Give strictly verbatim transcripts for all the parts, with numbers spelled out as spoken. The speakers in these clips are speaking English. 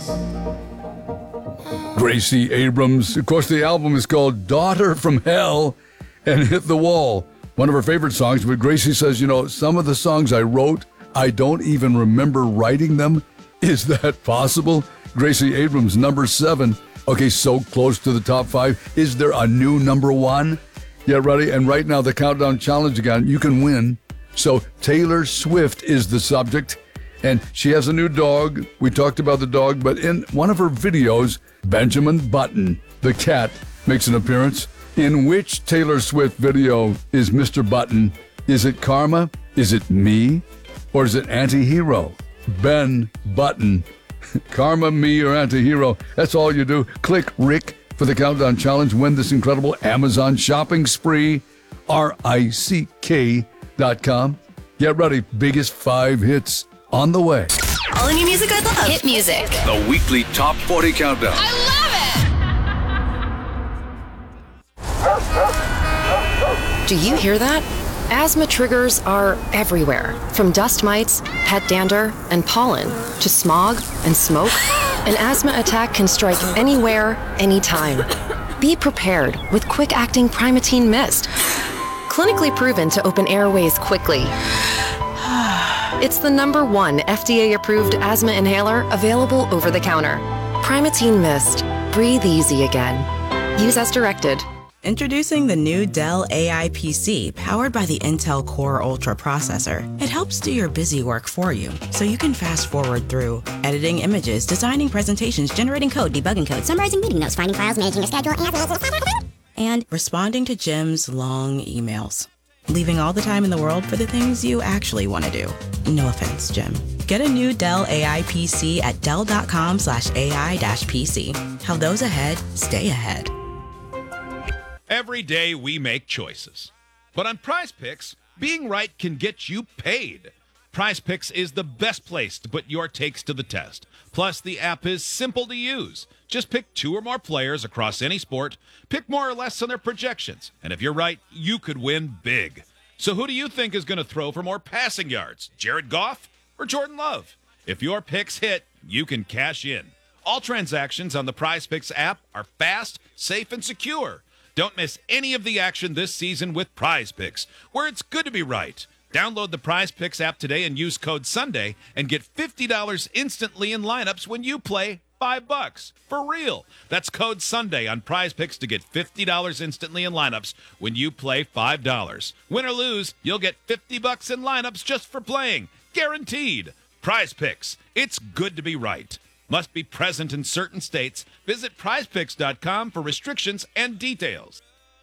Gracie Abrams. Of course, the album is called Daughter from Hell and Hit the Wall. One of her favorite songs, but Gracie says, you know, some of the songs I wrote, I don't even remember writing them. Is that possible? Gracie Abrams, number seven. Okay, so close to the top five. Is there a new number one? Get ready. And right now, the Countdown Challenge again. You can win. So Taylor Swift is the subject, and she has a new dog. We talked about the dog, but in one of her videos, Benjamin Button, the cat, makes an appearance. In which Taylor Swift video is Mister Button? Is it Karma? Is it me? Or is it Anti-Hero? Ben Button. Karma, me, or Anti-Hero. That's all you do. Click Rick for the Countdown Challenge. Win this incredible Amazon shopping spree. R I C K dot com. Get ready. Biggest five hits on the way. All the new music I love. Hit music. The weekly Top forty Countdown. I love it! Do you hear that? Asthma triggers are everywhere. From dust mites, pet dander, and pollen, to smog and smoke. An asthma attack can strike anywhere, anytime. Be prepared with quick-acting Primatene Mist. Clinically proven to open airways quickly. It's the number one F D A-approved asthma inhaler available over the counter. Primatene Mist. Breathe easy again. Use as directed. Introducing the new Dell A I P C powered by the Intel Core Ultra processor. It helps do your busy work for you, so you can fast forward through editing images, designing presentations, generating code, debugging code, summarizing meeting notes, finding files, managing a schedule, and... and responding to Jim's long emails. Leaving all the time in the world for the things you actually want to do. No offense, Jim. Get a new Dell A I P C at dell.com slash AI dash PC. How those ahead stay ahead. Every day we make choices. But on Prize Picks, being right can get you paid. Prize Picks is the best place to put your takes to the test. Plus, the app is simple to use. Just pick two or more players across any sport, pick more or less on their projections, and if you're right, you could win big. So who do you think is going to throw for more passing yards, Jared Goff or Jordan Love? If your picks hit, you can cash in. All transactions on the Prize Picks app are fast, safe, and secure. Don't miss any of the action this season with Prize Picks, where it's good to be right. Download the Prize Picks app today and use code Sunday and get fifty dollars instantly in lineups when you play five bucks. For real. That's code Sunday on Prize Picks to get fifty dollars instantly in lineups when you play five dollars. Win or lose, you'll get fifty bucks in lineups just for playing. Guaranteed. Prize Picks. It's good to be right. Must be present in certain states. Visit prize picks dot com for restrictions and details.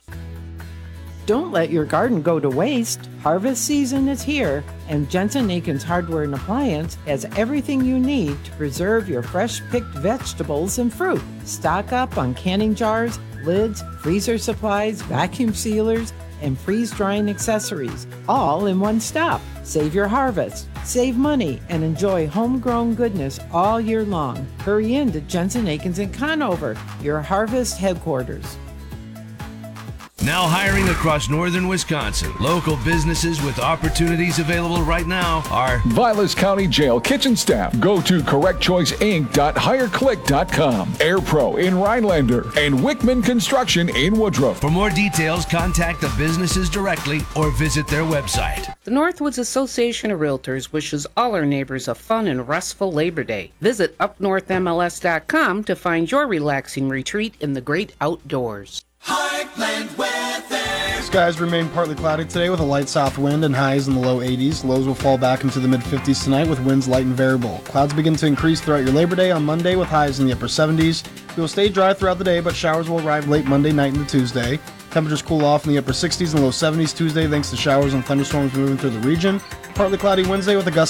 Don't let your garden go to waste. Harvest season is here, and Jensen Eakins Hardware and Appliance has everything you need to preserve your fresh-picked vegetables and fruit. Stock up on canning jars, lids, freezer supplies, vacuum sealers, and freeze-drying accessories, all in one stop. Save your harvest, save money, and enjoy homegrown goodness all year long. Hurry in to Jensen Eakins in Conover, your harvest headquarters. Now hiring across northern Wisconsin. Local businesses with opportunities available right now are Vilas County Jail kitchen staff. Go to correct choice inc dot hire click dot com. AirPro in Rhinelander and Wickman Construction in Woodruff. For more details, contact the businesses directly or visit their website. The Northwoods Association of Realtors wishes all our neighbors a fun and restful Labor Day. Visit up north M L S dot com to find your relaxing retreat in the great outdoors. Heartland weather. Skies remain partly cloudy today with a light south wind and highs in the low eighties. Lows will fall back into the mid fifties tonight with winds light and variable. Clouds begin to increase throughout your Labor Day on Monday with highs in the upper seventies. We will stay dry throughout the day, but showers will arrive late Monday night into Tuesday. Temperatures cool off in the upper sixties and low seventies Tuesday thanks to showers and thunderstorms moving through the region. Partly cloudy Wednesday with a gust